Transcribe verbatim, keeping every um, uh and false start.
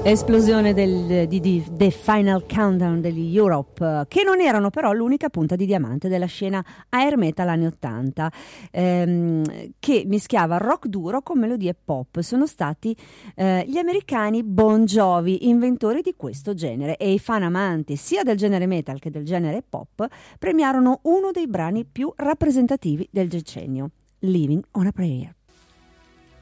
Esplosione del, di, di The Final Countdown degli Europe, che non erano però l'unica punta di diamante della scena air metal anni ottanta, ehm, che mischiava rock duro con melodie pop. Sono stati eh, gli americani Bon Jovi, inventori di questo genere, e i fan amanti sia del genere metal che del genere pop premiarono uno dei brani più rappresentativi del decennio, Living on a Prayer.